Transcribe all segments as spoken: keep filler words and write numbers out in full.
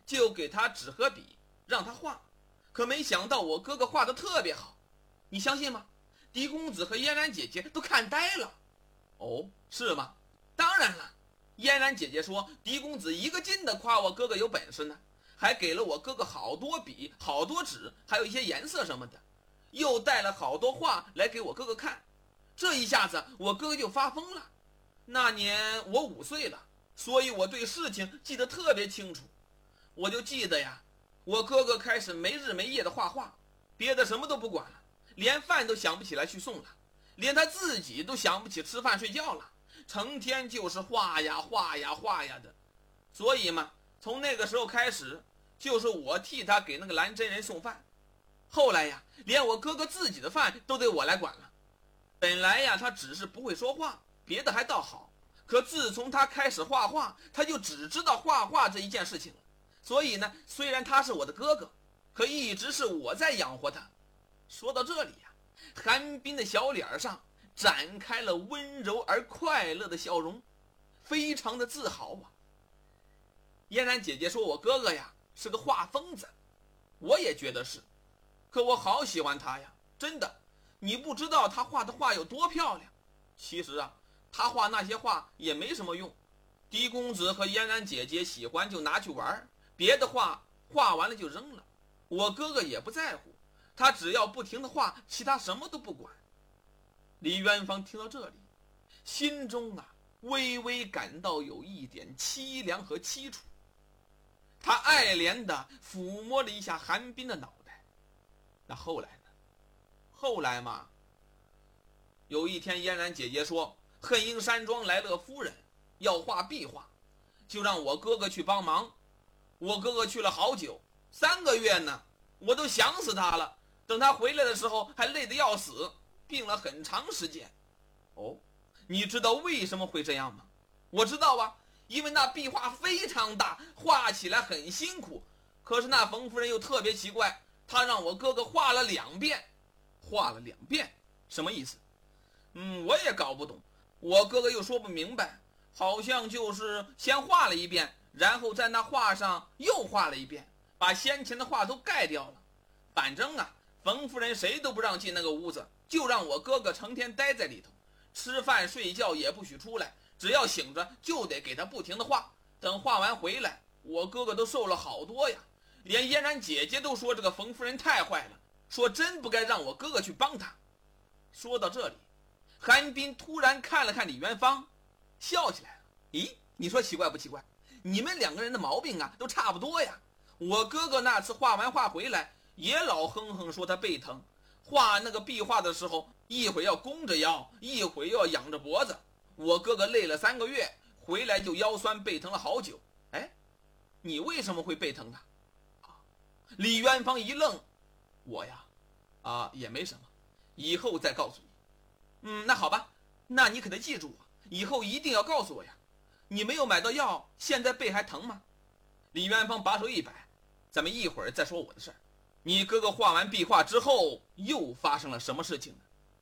就给他纸和笔让他画，可没想到我哥哥画得特别好，你相信吗？狄公子和嫣然姐姐都看呆了。哦，是吗？当然了，嫣然姐姐说狄公子一个劲地夸我哥哥有本事呢，还给了我哥哥好多笔好多纸，还有一些颜色什么的，又带了好多画来给我哥哥看。这一下子我哥哥就发疯了。那年我五岁了，所以我对事情记得特别清楚。我就记得呀，我哥哥开始没日没夜的画画，别的什么都不管了，连饭都想不起来去送了，连他自己都想不起吃饭睡觉了，成天就是画呀画呀画呀的。所以嘛，从那个时候开始，就是我替他给那个蓝真人送饭。后来呀，连我哥哥自己的饭都得我来管了。本来呀，他只是不会说话，别的还倒好，可自从他开始画画，他就只知道画画这一件事情了。所以呢，虽然他是我的哥哥，可一直是我在养活他。说到这里呀，韩冰的小脸上展开了温柔而快乐的笑容，非常的自豪啊。嫣然姐姐说我哥哥呀是个画疯子，我也觉得是，可我好喜欢他呀，真的，你不知道他画的画有多漂亮。其实啊，他画那些画也没什么用，狄公子和嫣然姐姐喜欢就拿去玩，别的画画完了就扔了。我哥哥也不在乎，他只要不停的画，其他什么都不管。李元芳听到这里，心中啊微微感到有一点凄凉和凄楚，他爱怜地抚摸了一下韩冰的脑袋。那后来呢？后来嘛，有一天嫣然姐姐说恨英山庄来了个夫人要画壁画，就让我哥哥去帮忙。我哥哥去了好久，三个月呢，我都想死他了。等他回来的时候还累得要死，病了很长时间。哦，你知道为什么会这样吗？我知道啊，因为那壁画非常大，画起来很辛苦。可是那冯夫人又特别奇怪，她让我哥哥画了两遍。画了两遍什么意思？嗯，我也搞不懂。我哥哥又说不明白，好像就是先画了一遍，然后在那画上又画了一遍，把先前的画都盖掉了。反正啊，冯夫人谁都不让进那个屋子，就让我哥哥成天待在里头，吃饭睡觉也不许出来，只要醒着就得给他不停的画。等画完回来，我哥哥都瘦了好多呀，连嫣然姐姐都说这个冯夫人太坏了，说真不该让我哥哥去帮他。说到这里，韩冰突然看了看李元芳，笑起来了。咦，你说奇怪不奇怪？你们两个人的毛病啊都差不多呀。我哥哥那次画完画回来也老哼哼说他背疼，画那个壁画的时候一会儿要弓着腰，一会儿又要仰着脖子。我哥哥累了三个月，回来就腰酸背疼了好久。哎，你为什么会背疼啊？李元芳一愣，我呀啊也没什么，以后再告诉你。嗯，那好吧，那你可得记住啊，以后一定要告诉我呀。你没有买到药，现在背还疼吗？李元芳把手一摆，咱们一会儿再说我的事儿。你哥哥画完壁画之后又发生了什么事情呢？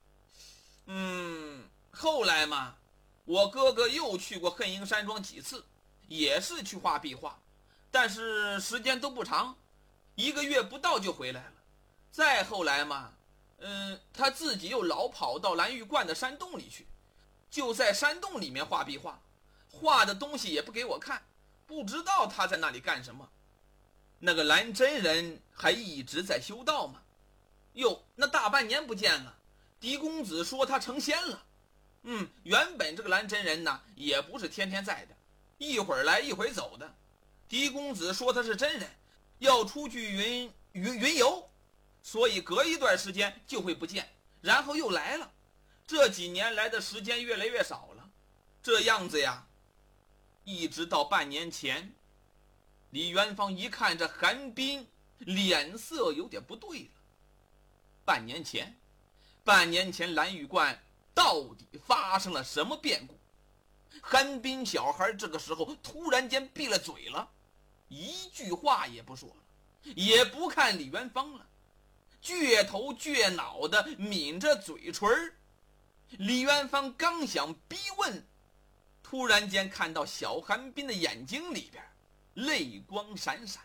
嗯，后来嘛，我哥哥又去过恨英山庄几次，也是去画壁画，但是时间都不长，一个月不到就回来了。再后来嘛，嗯，他自己又老跑到蓝玉观的山洞里去，就在山洞里面画壁画，画的东西也不给我看，不知道他在那里干什么。那个蓝真人还一直在修道吗？哟，那大半年不见了，狄公子说他成仙了。嗯，原本这个蓝真人呢也不是天天在的，一会儿来一会儿走的。狄公子说他是真人，要出去云云云游，所以隔一段时间就会不见，然后又来了。这几年来的时间越来越少了，这样子呀，一直到半年前。李元芳一看这韩冰，脸色有点不对了。半年前，半年前蓝玉观到底发生了什么变故？韩冰小孩这个时候突然间闭了嘴了，一句话也不说了，也不看李元芳了，撅头撅脑的抿着嘴唇。李元芳刚想逼问，突然间看到小韩冰的眼睛里边泪光闪闪。